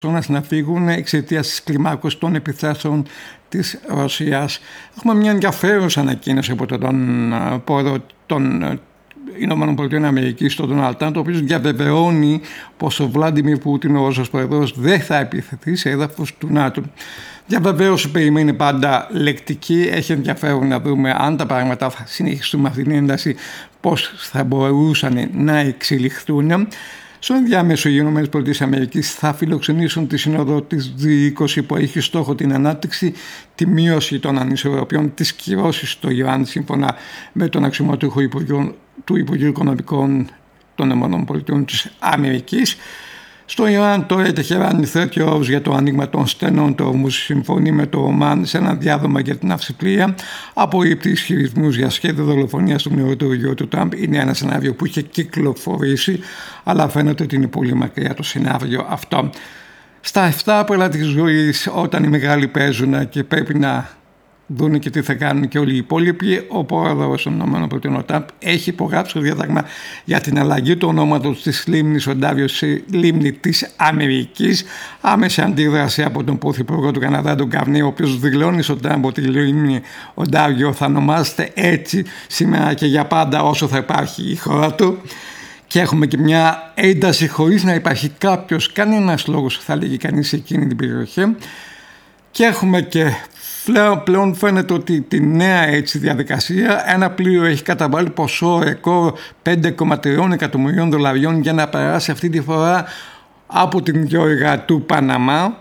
να φύγουν εξαιτίας της κλιμάκωσης των επιθέσεων της Ρωσίας. Έχουμε μια ενδιαφέρουσα ανακοίνωση από τον πρόεδρο των Ηνωμένων Πολιτειών Αμερικής, τον Ντόναλντ Τραμπ, ο οποίος διαβεβαιώνει πως ο Βλάντιμιρ Πούτιν, ο Ρώσος πρόεδρος, δεν θα επιθεθεί σε έδαφος του ΝΑΤΟ. Διαβεβαίωση περιμένει πάντα λεκτική. Έχει ενδιαφέρον να δούμε αν τα πράγματα θα συνεχιστούν με αυτή την ένταση, πώς θα μπορούσαν να εξελιχθούν. Στο ενδιάμεσο, οι ΗΠΑ θα φιλοξενήσουν τη σύνοδο της G20 που έχει στόχο την ανάπτυξη, τη μείωση των ανισορροπιών, τις κυρώσεις στο Ιράν, σύμφωνα με τον αξιωματούχο του Υπουργείου Οικονομικών των ΗΠΑ της Αμερικής. Στο Ιράν τώρα η Τεχεράνη θέτει όρους για το άνοιγμα των στενών του Ορμούζ, συμφωνεί με το Ομάν σε ένα διάδομα για την ναυσιπλοεία, απορρίπτει ισχυρισμούς για σχέδιο δολοφονίας του νεότερου γιου του Τραμπ. Είναι ένα σενάριο που είχε κυκλοφορήσει, αλλά φαίνεται ότι είναι πολύ μακριά το σενάριο αυτό. Στα 7 απ' της ζωής, όταν οι μεγάλοι παίζουν και πρέπει να δουν και τι θα κάνουν και όλοι οι υπόλοιποι, ο πρόεδρος των ΗΠΑ Τραμπ έχει υπογράψει το διάταγμα για την αλλαγή του ονόματος της λίμνης Οντάριο σε λίμνη της Αμερικής. Άμεση αντίδραση από τον πρωθυπουργό του Καναδά, τον Καρνιέ, ο οποίος δηλώνει στον Τραμπ ότι η λίμνη Οντάριο θα ονομάζεται έτσι σήμερα και για πάντα όσο θα υπάρχει η χώρα του. Και έχουμε και μια ένταση χωρίς να υπάρχει κανένας λόγος, θα λέγει κανείς, σε εκείνη την περιοχή. Και έχουμε και πλέον φαίνεται ότι τη νέα διαδικασία, ένα πλοίο έχει καταβάλει ποσό ρεκόρ $5,3 εκατομμυρίων για να περάσει αυτή τη φορά από την διόρυγα του Παναμά.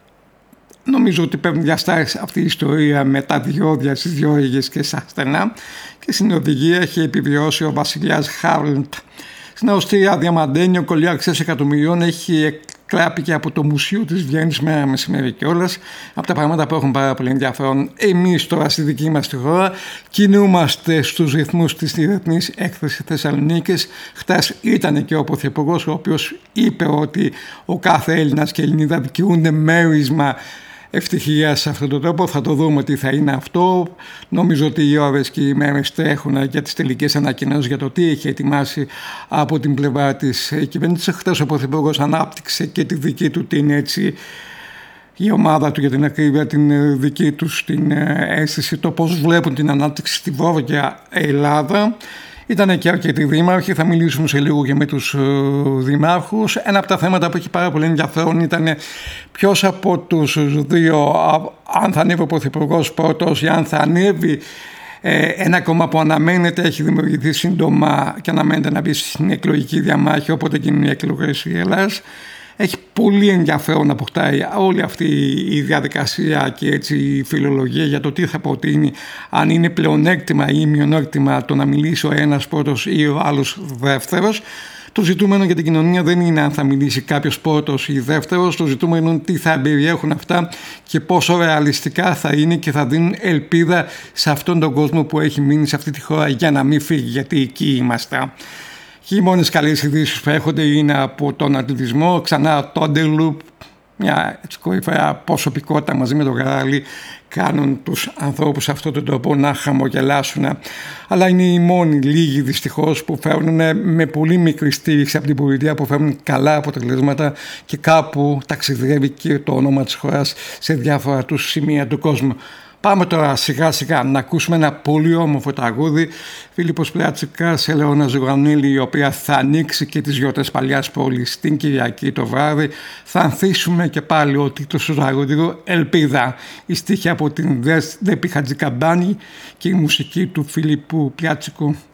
Νομίζω ότι παίρνει διαστάσεις αυτή η ιστορία με τα διόδια στις διόρυγες και στα στενά, και στην οδηγία έχει επιβιώσει ο βασιλιάς Χάρλντ. Στην Αυστρία, διαμαντένιο κολλή αξίας εκατομμυριών έχει κλάπηκε από το Μουσείο της Βιέννης μέρα μεσημέρι κιόλας. Από τα πράγματα που έχουν πάρα πολύ ενδιαφέρον. Εμείς τώρα στη δική μας τη χώρα κινούμαστε στους ρυθμούς της Διεθνής Έκθεσης Θεσσαλονίκης. Χτες ήταν και ο Πρωθυπουργός, ο οποίος είπε ότι ο κάθε Έλληνας και Ελληνίδα δικαιούνται μέρισμα ευτυχία σε αυτόν τον τρόπο. Θα το δούμε τι θα είναι αυτό. Νομίζω ότι οι ώρες και οι μέρες τρέχουν για τις τελικές ανακοινώσεις για το τι έχει ετοιμάσει από την πλευρά της κυβέρνησης. Χθες ο Πρωθυπουργός ανάπτυξε και τη δική του η ομάδα του, για την ακρίβεια, την δική τους την αίσθηση, το πώς βλέπουν την ανάπτυξη στη Βόρεια Ελλάδα. Ήταν και αρκετοί δήμαρχοι, θα μιλήσουμε σε λίγο και με τους δημάρχους. Ένα από τα θέματα που έχει πάρα πολύ ενδιαφέρον ήταν ποιος από τους δύο, αν θα ανέβει ο Πρωθυπουργός πρώτος ή αν θα ανέβει ένα κόμμα που αναμένεται, έχει δημιουργηθεί σύντομα και αναμένεται να μπει στην εκλογική διαμάχη, όποτε γίνουν οι εκλογές η Ελλάς. Έχει πολύ ενδιαφέρον να αποκτάει όλη αυτή η διαδικασία και η φιλολογία για το τι θα προτείνει, αν είναι πλεονέκτημα ή μειονέκτημα το να μιλήσει ο ένας πρώτος ή ο άλλος δεύτερος. Το ζητούμενο για την κοινωνία δεν είναι αν θα μιλήσει κάποιος πρώτος ή δεύτερος, το ζητούμενο είναι τι θα περιέχουν αυτά και πόσο ρεαλιστικά θα είναι και θα δίνουν ελπίδα σε αυτόν τον κόσμο που έχει μείνει σε αυτή τη χώρα για να μην φύγει, γιατί εκεί είμαστε. Και οι μόνες καλές ειδήσεις που έρχονται είναι από τον αθλητισμό. Ξανά το Underloop, μια κορυφαία προσωπικότητα μαζί με τον Γαράλη, κάνουν τους ανθρώπους σε αυτόν τον τρόπο να χαμογελάσουν. Αλλά είναι οι μόνοι λίγοι δυστυχώς που φέρνουν με πολύ μικρή στήριξη από την πολιτεία, που φέρνουν καλά αποτελέσματα και κάπου ταξιδεύει και το όνομα της χώρας σε διάφορα τους σημεία του κόσμου. Πάμε τώρα σιγά σιγά να ακούσουμε ένα πολύ όμορφο τραγούδι. Φίλιππος Πλιάτσικας, Ελεώνα Ζουγανέλη, η οποία θα ανοίξει και τις γιορτές Παλιάς Πόλης την Κυριακή το βράδυ. Θα ανθίσουμε και πάλι ο τίτλος του τραγουδιού «Ελπίδα». Η στίχη από την Δέπη Χατζικαμπάνη και η μουσική του Φίλιππου Πλιάτσικου.